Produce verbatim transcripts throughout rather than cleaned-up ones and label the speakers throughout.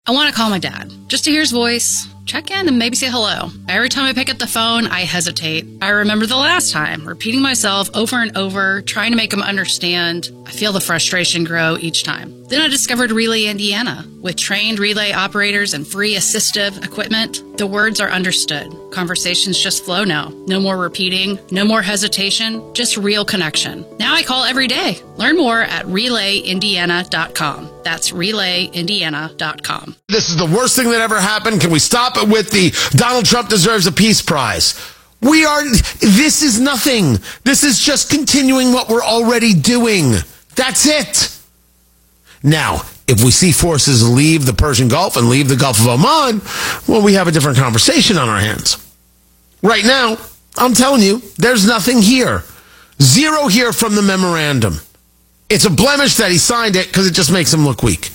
Speaker 1: I want to call my dad, just to hear his voice, check in, and maybe say hello. Every time I pick up the phone, I hesitate. I remember the last time, repeating myself over and over, trying to make him understand. I feel the frustration grow each time. Then I discovered Relay Indiana. With trained relay operators and free assistive equipment, the words are understood. Conversations just flow now. No more repeating, no more hesitation, just real connection. Now I call every day. Learn more at relay indiana dot com. That's relay indiana dot com.
Speaker 2: This is the worst thing that ever happened. Can we stop it with the Donald Trump deserves a peace prize? We are, this is nothing. This is just continuing what we're already doing. That's it. Now, if we see forces leave the Persian Gulf and leave the Gulf of Oman, well, we have a different conversation on our hands. Right now, I'm telling you, there's nothing here. Zero here from the memorandum. It's a blemish that he signed it because it just makes him look weak.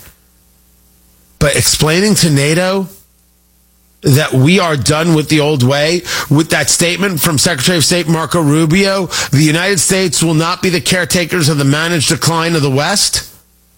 Speaker 2: But explaining to NATO that we are done with the old way, with that statement from Secretary of State Marco Rubio, the United States will not be the caretakers of the managed decline of the West.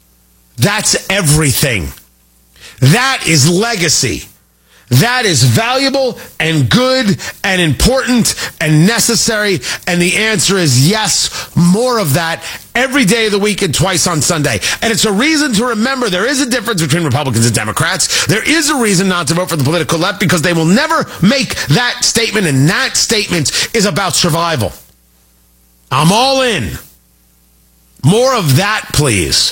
Speaker 2: That's everything. That is legacy. That is valuable and good and important and necessary. And the answer is yes, more of that every day of the week and twice on Sunday. And it's a reason to remember there is a difference between Republicans and Democrats. There is a reason not to vote for the political left because they will never make that statement. And that statement is about survival. I'm all in. More of that, please.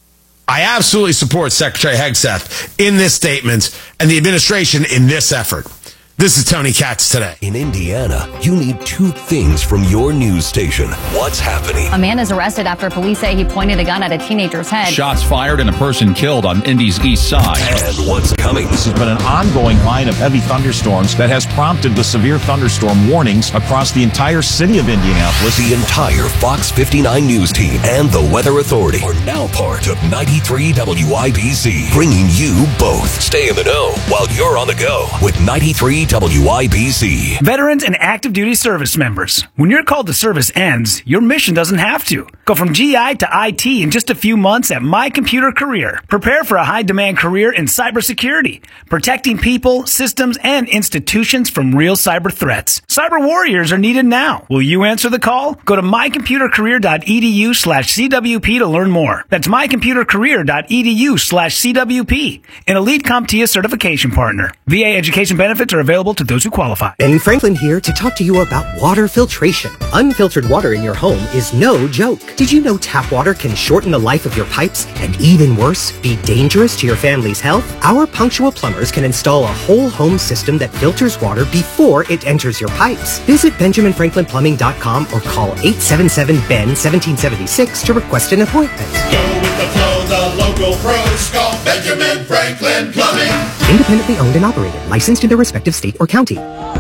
Speaker 2: I absolutely support Secretary Hegseth in this statement and the administration in this effort. This is Tony Katz today.
Speaker 3: In Indiana, you need two things from your news station. What's happening?
Speaker 4: A man is arrested after police say he pointed a gun at a teenager's head.
Speaker 5: Shots fired and a person killed on Indy's east side.
Speaker 3: And what's coming?
Speaker 6: This has been an ongoing line of heavy thunderstorms that has prompted the severe thunderstorm warnings across the entire city of Indianapolis.
Speaker 3: The entire Fox fifty-nine News team and the Weather Authority are now part of ninety-three W I B C, bringing you both. Stay in the know while you're on the go with ninety-three W I B C.
Speaker 7: Veterans and active duty service members. When your call to service ends, your mission doesn't have to. Go from G I to I T in just a few months at My Computer Career. Prepare for a high-demand career in cybersecurity, protecting people, systems, and institutions from real cyber threats. Cyber warriors are needed now. Will you answer the call? Go to my computer career dot e d u slash C W P to learn more. That's my computer career dot e d u slash C W P, an elite CompTIA certification partner. V A education benefits are available to those who qualify.
Speaker 8: Ben Franklin here to talk to you about water filtration. Unfiltered water in your home is no joke. Did you know tap water can shorten the life of your pipes and, even worse, be dangerous to your family's health? Our punctual plumbers can install a whole home system that filters water before it enters your pipes. Visit benjamin franklin plumbing dot com or call eight seven seven B E N one seven seven six to request an appointment.
Speaker 9: Go with the flow, the local pros call Benjamin Franklin Plumbing.
Speaker 8: Independently owned and operated, licensed in their respective state or county.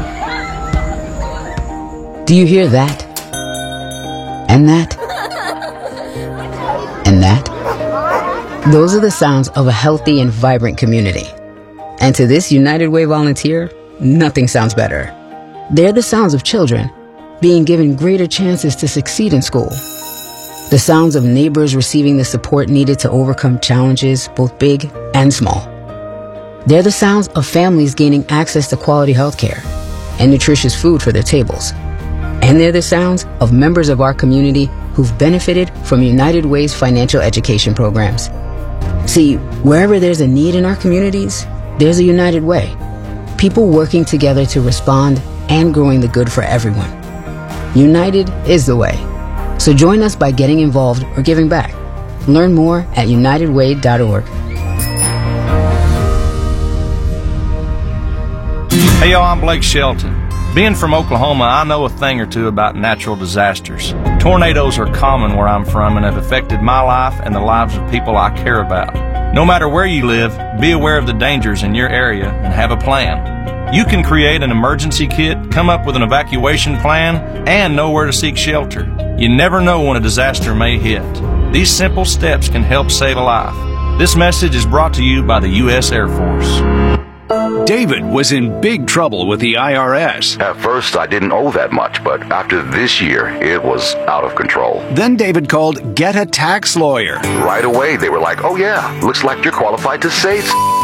Speaker 10: Do you hear that? And that? And that? Those are the sounds of a healthy and vibrant community. And to this United Way volunteer, nothing sounds better. They're the sounds of children being given greater chances to succeed in school. The sounds of neighbors receiving the support needed to overcome challenges, both big and small. They're the sounds of families gaining access to quality health care and nutritious food for their tables. And they're the sounds of members of our community who've benefited from United Way's financial education programs. See, wherever there's a need in our communities, there's a United Way. People working together to respond and growing the good for everyone. United is the way. So join us by getting involved or giving back. Learn more at united way dot org.
Speaker 11: Hey y'all, I'm Blake Shelton. Being from Oklahoma, I know a thing or two about natural disasters. Tornadoes are common where I'm from and have affected my life and the lives of people I care about. No matter where you live, be aware of the dangers in your area and have a plan. You can create an emergency kit, come up with an evacuation plan, and know where to seek shelter. You never know when a disaster may hit. These simple steps can help save a life. This message is brought to you by the U S Air Force.
Speaker 12: David was in big trouble with the I R S.
Speaker 13: At first, I didn't owe that much, but after this year, it was out of control.
Speaker 12: Then David called Get a Tax Lawyer.
Speaker 13: Right away, they were like, oh yeah, looks like you're qualified to save